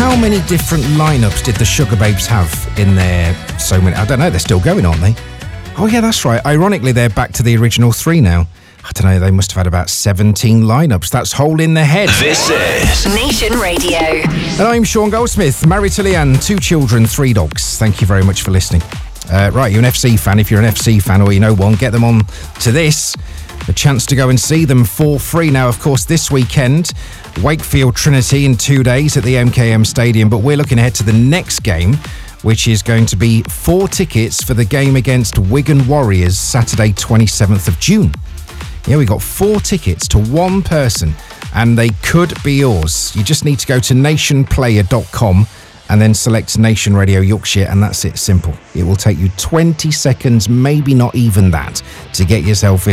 how many different lineups did the Sugar Babes have in their so many? I don't know, they're still going, aren't they? Oh yeah, that's right. Ironically, they're back to the original 3 now. I don't know, they must have had about 17 lineups. That's Hole in the Head. This is Nation Radio. And I'm Sean Goldsmith, married to Leanne, 2 children, 3 dogs. Thank you very much for listening. Right, you're an FC fan. If you're an FC fan or you know one, get them on to this. The chance to go and see them for free. Now, of course, this weekend, Wakefield Trinity in 2 days at the MKM Stadium. But we're looking ahead to the next game, which is going to be 4 tickets for the game against Wigan Warriors, Saturday, 27th of June. Yeah, we got 4 tickets to one person, and they could be yours. You just need to go to nationplayer.com and then select Nation Radio Yorkshire, and that's it, simple. It will take you 20 seconds, maybe not even that, to get yourself in.